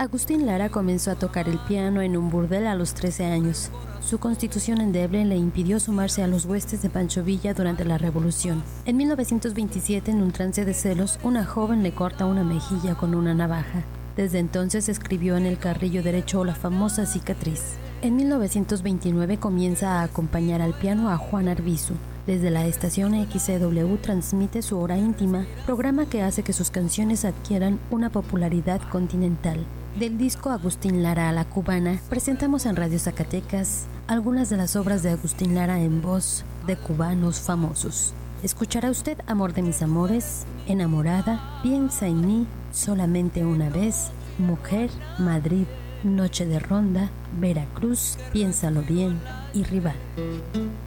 Agustín Lara comenzó a tocar el piano en un burdel a los 13 años. Su constitución endeble le impidió sumarse a los huestes de Pancho Villa durante la Revolución. En 1927, en un trance de celos, una joven le corta una mejilla con una navaja. Desde entonces escribió en el carrillo derecho la famosa cicatriz. En 1929 comienza a acompañar al piano a Juan Arvizu. Desde la estación XCW transmite su Hora Íntima, programa que hace que sus canciones adquieran una popularidad continental. Del disco Agustín Lara a la cubana, presentamos en Radio Zacatecas algunas de las obras de Agustín Lara en voz de cubanos famosos. Escuchará usted Amor de mis amores, Enamorada, Piensa en mí, Solamente una vez, Mujer, Madrid, Noche de ronda, Veracruz, Piénsalo bien y Rival.